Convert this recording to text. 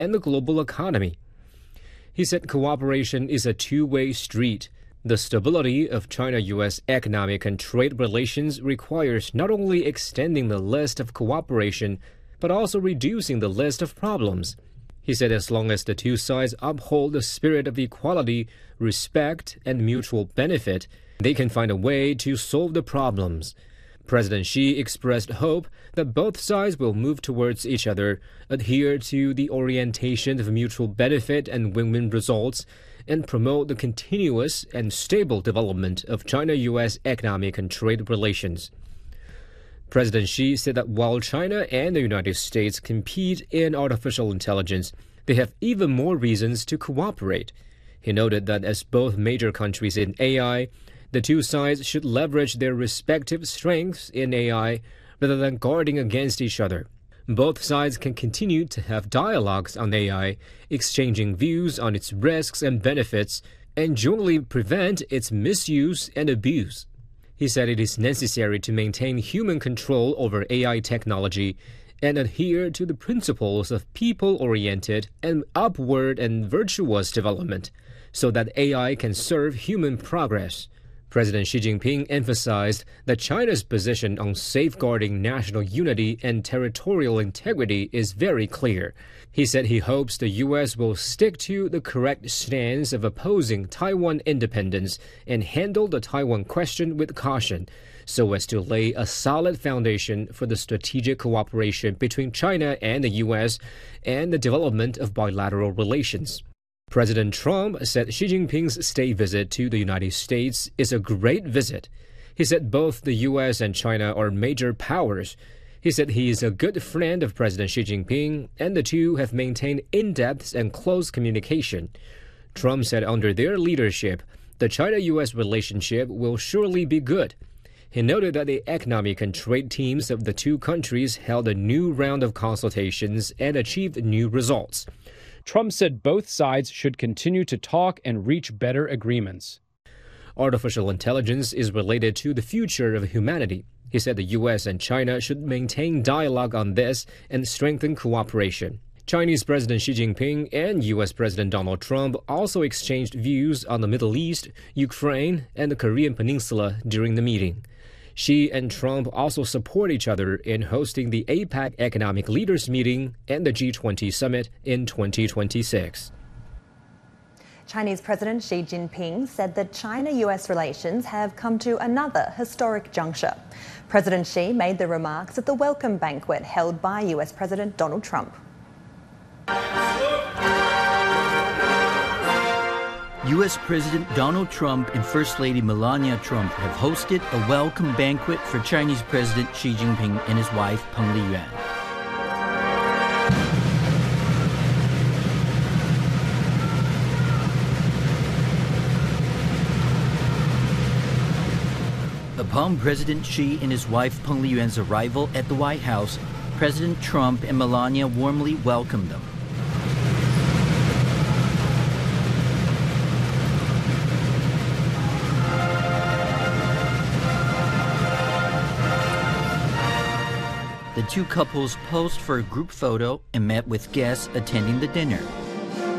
and the global economy. He said cooperation is a two-way street. The stability of China-U.S. economic and trade relations requires not only extending the list of cooperation, but also reducing the list of problems. He said as long as the two sides uphold the spirit of equality, respect, and mutual benefit, they can find a way to solve the problems. President Xi expressed hope that both sides will move towards each other, adhere to the orientation of mutual benefit and win-win results, and promote the continuous and stable development of China-U.S. economic and trade relations. President Xi said that while China and the United States compete in artificial intelligence, they have even more reasons to cooperate. He noted that as both major countries in AI, the two sides should leverage their respective strengths in AI rather than guarding against each other. Both sides can continue to have dialogues on AI, exchanging views on its risks and benefits, and jointly prevent its misuse and abuse. He said it is necessary to maintain human control over AI technology and adhere to the principles of people-oriented and upward and virtuous development so that AI can serve human progress. President Xi Jinping emphasized that China's position on safeguarding national unity and territorial integrity is very clear. He said he hopes the U.S. will stick to the correct stance of opposing Taiwan independence and handle the Taiwan question with caution, so as to lay a solid foundation for the strategic cooperation between China and the U.S. and the development of bilateral relations. President Trump said Xi Jinping's state visit to the United States is a great visit. He said both the U.S. and China are major powers. He said he is a good friend of President Xi Jinping, and the two have maintained in-depth and close communication. Trump said under their leadership, the China-U.S. relationship will surely be good. He noted that the economic and trade teams of the two countries held a new round of consultations and achieved new results. Trump said both sides should continue to talk and reach better agreements. Artificial intelligence is related to the future of humanity. He said the U.S. and China should maintain dialogue on this and strengthen cooperation. Chinese President Xi Jinping and U.S. President Donald Trump also exchanged views on the Middle East, Ukraine, and the Korean Peninsula during the meeting. Xi and Trump also support each other in hosting the APEC Economic Leaders Meeting and the G20 Summit in 2026. Chinese President Xi Jinping said that China-US relations have come to another historic juncture. President Xi made the remarks at the welcome banquet held by US President Donald Trump. U.S. President Donald Trump and First Lady Melania Trump have hosted a welcome banquet for Chinese President Xi Jinping and his wife Peng Liyuan. Upon President Xi and his wife Peng Liyuan's arrival at the White House, President Trump and Melania warmly welcomed them. The two couples posed for a group photo and met with guests attending the dinner.